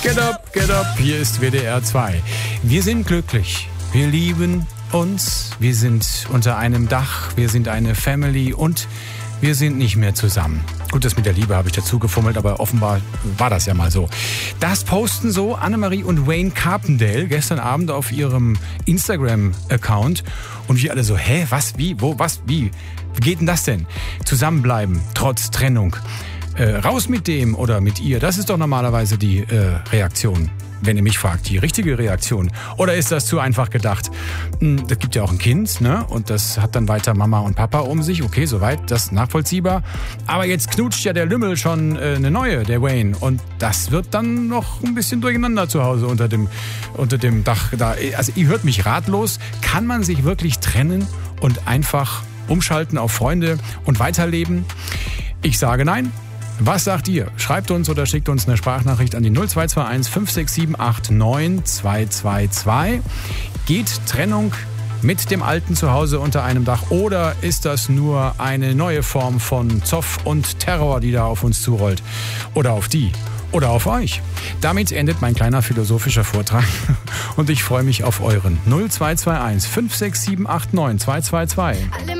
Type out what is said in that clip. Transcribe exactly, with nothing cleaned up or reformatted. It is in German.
Get up, get up, hier ist W D R zwei. Wir sind glücklich, wir lieben uns, wir sind unter einem Dach, wir sind eine Family und wir sind nicht mehr zusammen. Gut, das mit der Liebe habe ich dazu gefummelt, aber offenbar war das ja mal so. Das posten so Annemarie und Wayne Carpendale gestern Abend auf ihrem Instagram-Account. Und wir alle so, hä, was, wie, wo, was, wie? Wie geht denn das denn? Zusammenbleiben, trotz Trennung. Äh, raus mit dem oder mit ihr, das ist doch normalerweise die äh, Reaktion. Wenn ihr mich fragt, die richtige Reaktion. Oder ist das zu einfach gedacht? Das gibt ja auch ein Kind, ne? Und das hat dann weiter Mama und Papa um sich. Okay, soweit, das ist nachvollziehbar. Aber jetzt knutscht ja der Lümmel schon äh, eine neue, der Wayne. Und das wird dann noch ein bisschen durcheinander zu Hause unter dem, unter dem Dach da. Also ihr hört mich ratlos. Kann man sich wirklich trennen und einfach umschalten auf Freunde und weiterleben? Ich sage nein. Was sagt ihr? Schreibt uns oder schickt uns eine Sprachnachricht an die null zwei zwei eins fünf sechs sieben acht neun zwei zwei zwei. Geht Trennung mit dem alten Zuhause unter einem Dach oder ist das nur eine neue Form von Zoff und Terror, die da auf uns zurollt? Oder auf die? Oder auf euch? Damit endet mein kleiner philosophischer Vortrag und ich freue mich auf euren null zwei zwei eins fünf sechs sieben acht neun zwei zwei zwei.